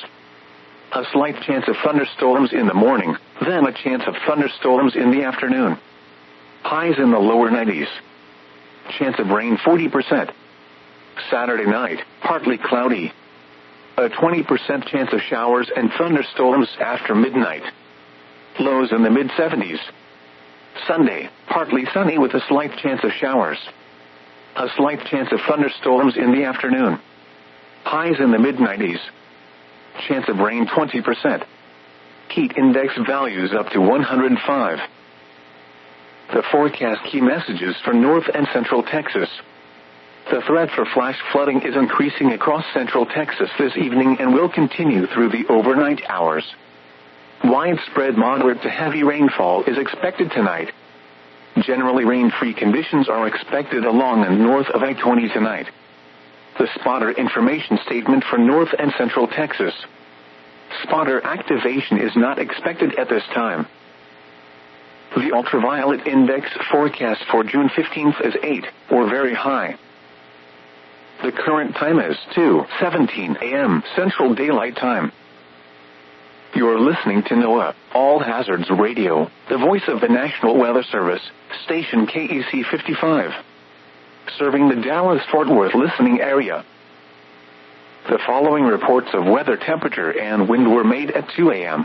[SPEAKER 1] A slight chance of thunderstorms in the morning, then a chance of thunderstorms in the afternoon. Highs in the lower 90s. Chance of rain 40%. Saturday night, partly cloudy. A 20% chance of showers and thunderstorms after midnight. Lows in the mid-70s. Sunday, partly sunny with a slight chance of showers. A slight chance of thunderstorms in the afternoon. Highs in the mid-90s. Chance of rain 20%. Heat index values up to 105. The forecast key messages for North and Central Texas. The threat for flash flooding is increasing across Central Texas this evening and will continue through the overnight hours. Widespread moderate to heavy rainfall is expected tonight. Generally rain-free conditions are expected along and north of I-20 tonight. The spotter information statement for North and Central Texas. Spotter activation is not expected at this time. The ultraviolet index forecast for June 15th is 8, or very high. The current time is 2:17 a.m. Central Daylight Time. You're listening to NOAA, All Hazards Radio, the voice of the National Weather Service, station KEC 55. Serving the Dallas-Fort Worth listening area. The following reports of weather temperature and wind were made at 2 a.m.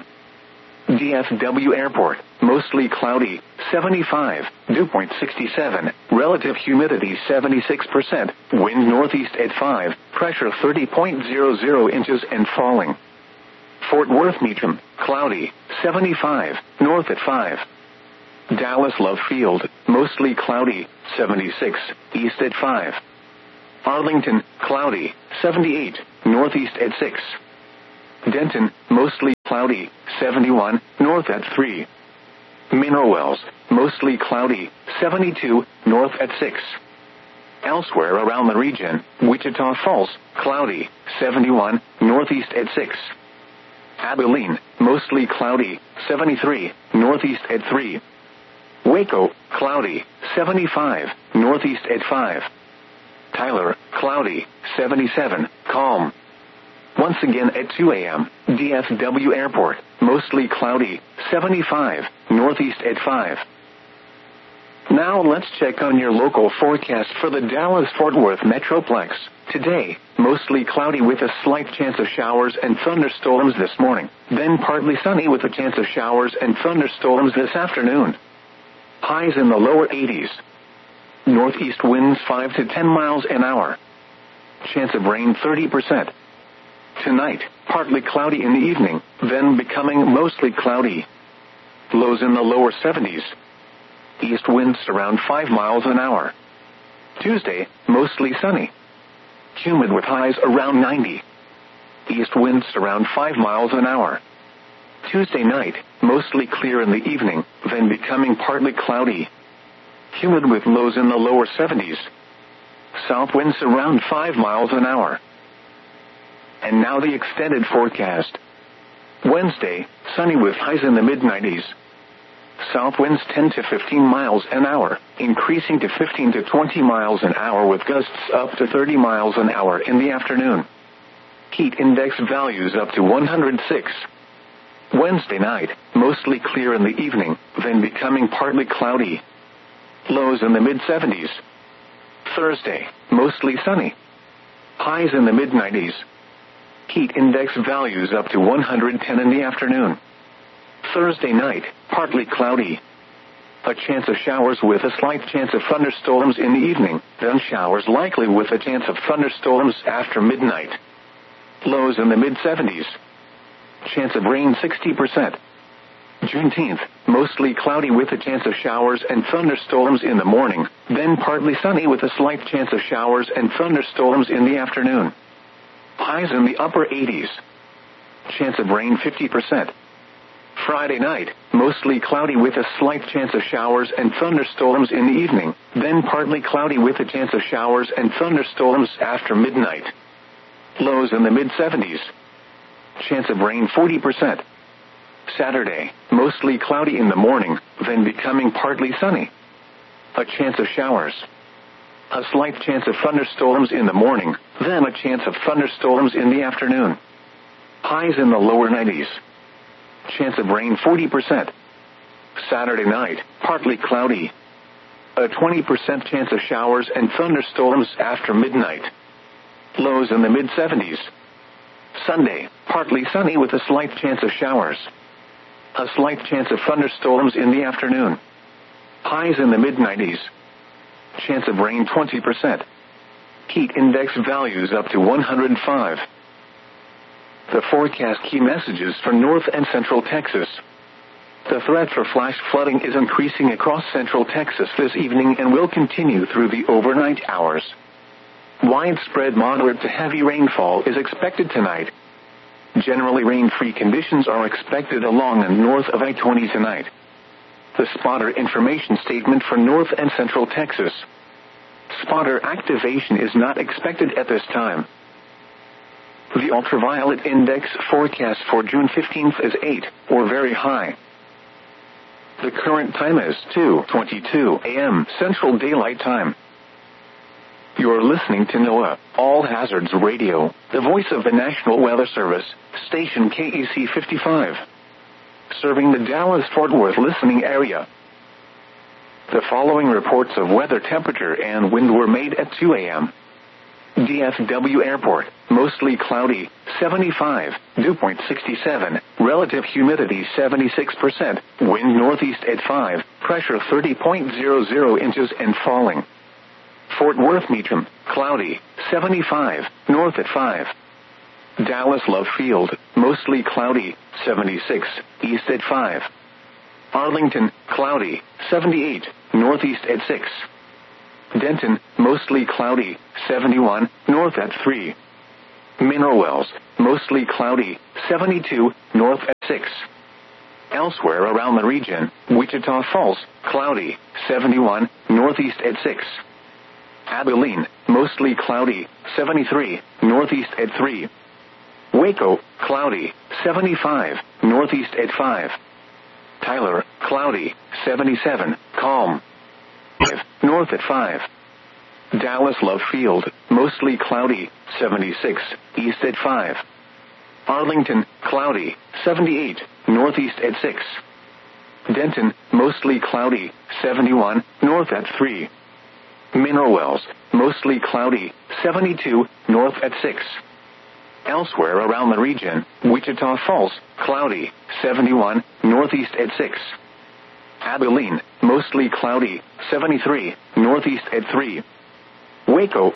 [SPEAKER 1] DFW Airport, mostly cloudy, 75, dew point 67, relative humidity 76%, wind northeast at 5, pressure 30.00 inches and falling. Fort Worth Meacham, cloudy, 75, north at 5. Dallas Love Field, mostly cloudy, 76, east at 5. Arlington, cloudy, 78, northeast at 6. Denton, mostly cloudy, 71, north at 3. Mineral Wells, mostly cloudy, 72, north at 6. Elsewhere around the region, Wichita Falls, cloudy, 71, northeast at 6. Abilene, mostly cloudy, 73, northeast at 3. Waco, cloudy, 75, northeast at 5. Tyler, cloudy, 77, calm. Once again at 2 a.m., DFW Airport, mostly cloudy, 75, northeast at 5. Now let's check on your local forecast for the Dallas-Fort Worth Metroplex. Today, mostly cloudy with a slight chance of showers and thunderstorms this morning, then partly sunny with a chance of showers and thunderstorms this afternoon. Highs in the lower 80s. Northeast winds 5 to 10 miles an hour. Chance of rain 30%. Tonight, partly cloudy in the evening, then becoming mostly cloudy. Lows in the lower 70s. East winds around 5 miles an hour. Tuesday, mostly sunny. Humid with highs around 90. East winds around 5 miles an hour. Tuesday night, mostly clear in the evening, then becoming partly cloudy. Humid with lows in the lower 70s. South winds around 5 miles an hour. And now the extended forecast. Wednesday, sunny with highs in the mid-90s. South winds 10 to 15 miles an hour, increasing to 15 to 20 miles an hour with gusts up to 30 miles an hour in the afternoon. Heat index values up to 106. Wednesday night, mostly clear in the evening, then becoming partly cloudy. Lows in the mid-70s. Thursday, mostly sunny. Highs in the mid-90s. Heat index values up to 110 in the afternoon. Thursday night, partly cloudy. A chance of showers with a slight chance of thunderstorms in the evening, then showers likely with a chance of thunderstorms after midnight. Lows in the mid-70s. Chance of rain 60%. Juneteenth, mostly cloudy with a chance of showers and thunderstorms in the morning, then partly sunny with a slight chance of showers and thunderstorms in the afternoon. Highs in the upper 80s. Chance of rain 50%. Friday night, mostly cloudy with a slight chance of showers and thunderstorms in the evening, then partly cloudy with a chance of showers and thunderstorms after midnight. Lows in the mid-70s. Chance of rain 40%. Saturday, mostly cloudy in the morning, then becoming partly sunny. A chance of showers. A slight chance of thunderstorms in the morning, then a chance of thunderstorms in the afternoon. Highs in the lower 90s. Chance of rain 40%. Saturday night, partly cloudy. A 20% chance of showers and thunderstorms after midnight. Lows in the mid-70s. Sunday, partly sunny with a slight chance of showers. A slight chance of thunderstorms in the afternoon. Highs in the mid-90s. Chance of rain 20%. Heat index values up to 105. The forecast key messages for North and Central Texas. The threat for flash flooding is increasing across Central Texas this evening and will continue through the overnight hours. Widespread moderate to heavy rainfall is expected tonight. Generally rain-free conditions are expected along and north of I-20 tonight. The spotter information statement for North and Central Texas. Spotter activation is not expected at this time. The ultraviolet index forecast for June 15th is 8, or very high. The current time is 2:22 a.m. Central Daylight Time. You're listening to NOAA, All Hazards Radio, the voice of the National Weather Service, station KEC 55. Serving the Dallas-Fort Worth listening area. The following reports of weather temperature and wind were made at 2 a.m. DFW Airport, mostly cloudy, 75, dew point 67, relative humidity 76%, wind northeast at 5, pressure 30.00 inches and falling. Fort Worth Meacham, cloudy, 75, north at 5. Dallas Love Field, mostly cloudy, 76, east at 5. Arlington, cloudy, 78, northeast at 6. Denton, mostly cloudy, 71, north at 3. Mineral Wells, mostly cloudy, 72, north at 6. Elsewhere around the region, Wichita Falls, cloudy, 71, northeast at 6. Abilene, mostly cloudy, 73, northeast at 3. Waco, cloudy, 75, northeast at 5. Tyler, cloudy, 77, calm, north at 5. Dallas Love Field, mostly cloudy, 76, east at 5. Arlington, cloudy, 78, northeast at 6. Denton, mostly cloudy, 71, north at 3. Mineral Wells, mostly cloudy, 72, north at 6. Elsewhere around the region, Wichita Falls, cloudy, 71, northeast at 6. Abilene, mostly cloudy, 73, northeast at 3. Waco,